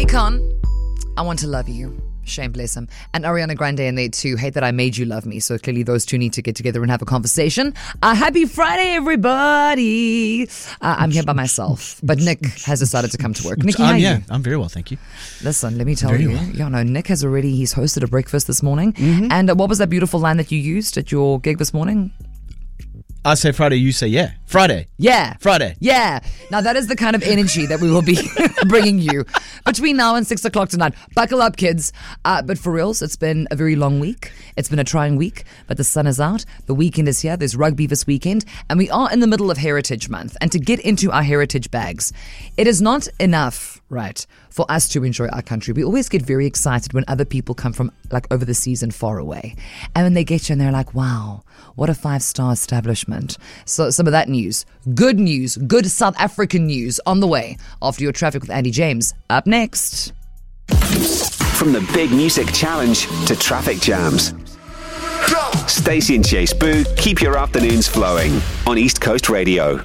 Khan, I Want to Love You. Shame, bless him. And Ariana Grande in there too. Hate That I Made You Love Me. So clearly those two need to get together and have a conversation. Happy Friday, everybody. I'm here by myself, but Nick has decided to come to work. Nicky, how are you? I'm very well, thank you. Listen, let me tell you. Well. Yeah, no, Nick he's hosted a breakfast this morning. Mm-hmm. And what was that beautiful line that you used at your gig this morning? I say Friday, you say yeah. Friday. Yeah. Friday. Yeah. Now that is the kind of energy that we will be bringing you between now and 6 o'clock tonight. Buckle up, kids. But for reals, it's been a very long week. It's been a trying week, but the sun is out. The weekend is here. There's rugby this weekend. And we are in the middle of Heritage Month. And to get into our heritage bags, it is not enough, right, for us to enjoy our country. We always get very excited when other people come from like over the seas and far away. And when they get you and they're like, wow, what a 5-star establishment. So some of that news, good South African news on the way after your traffic with Andy James. Up next. From the big music challenge to traffic jams. Stacey and Chase Boo keep your afternoons flowing on East Coast Radio.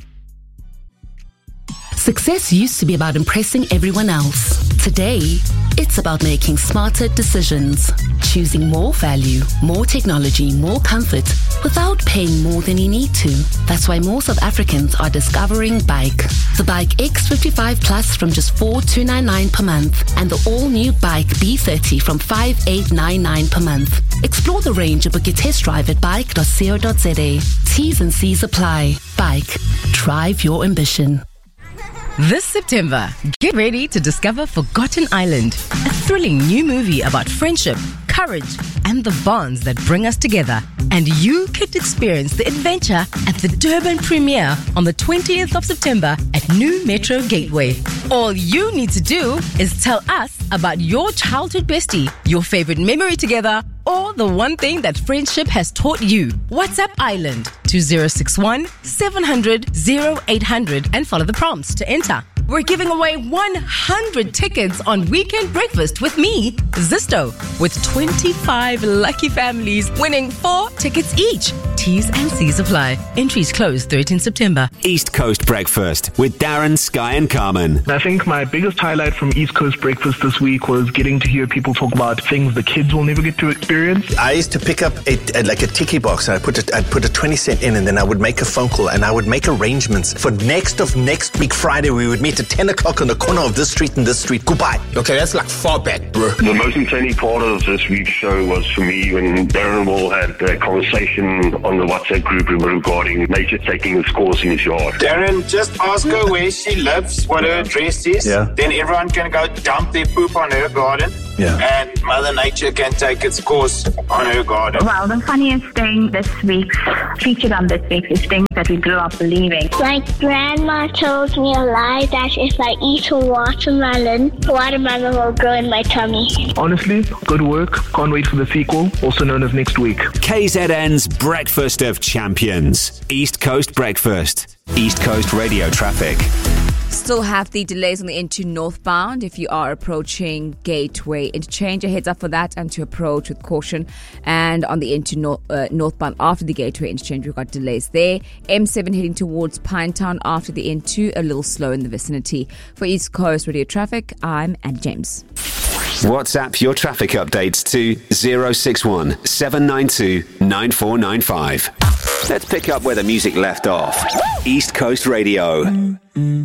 Success used to be about impressing everyone else. Today, it's about making smarter decisions. Choosing more value, more technology, more comfort without paying more than you need to. That's why more South Africans are discovering Bike. The Bike X55 Plus from just $4,299 per month and the all-new Bike B30 from $5,899 per month. Explore the range and book your test drive at bike.co.za. T's and C's apply. Bike. Drive your ambition. This September, get ready to discover Forgotten Island, a thrilling new movie about friendship, courage, and the bonds that bring us together. And you could experience the adventure at the Durban premiere on the 20th of September at New Metro Gateway. All you need to do is tell us about your childhood bestie, your favorite memory together, or the one thing that friendship has taught you. WhatsApp Island to 061 700 0800 and follow the prompts to enter. We're giving away 100 tickets on Weekend Breakfast with me, Zisto, with 25 lucky families winning 4 tickets each. T's and C's apply. Entries close 13 September. East Coast Breakfast with Darren, Sky and Carmen. I think my biggest highlight from East Coast Breakfast this week was getting to hear people talk about things the kids will never get to experience. I used to pick up a tiki box and I'd put a 20 cent in and then I would make a phone call and I would make arrangements for next week Friday we would meet at 10 o'clock on the corner of this street and this street. Goodbye. Okay, that's like far back, bro. The most entertaining part of this week's show was for me when Darren and Will had a conversation on the WhatsApp group regarding nature taking its course in his yard. Darren, just ask her where she lives, what her address is. Yeah. Then everyone can go dump their poop on her garden. Yeah. And Mother Nature can take its course on her garden. Well, the funniest thing featured on this week is things that we grew up believing. My grandma told me a lie that if I eat a watermelon will grow in my tummy. Honestly, good work. Can't wait for the sequel, also known as next week. KZN's Breakfast of Champions. East Coast Breakfast. East Coast Radio Traffic. Still have the delays on the N2 northbound if you are approaching Gateway Interchange. A heads up for that and to approach with caution. And on the N2 northbound after the Gateway Interchange, we've got delays there. M7 heading towards Pinetown after the N2, a little slow in the vicinity. For East Coast Radio Traffic, I'm Andy James. WhatsApp your traffic updates to 061 792 9495. Let's pick up where the music left off. East Coast Radio.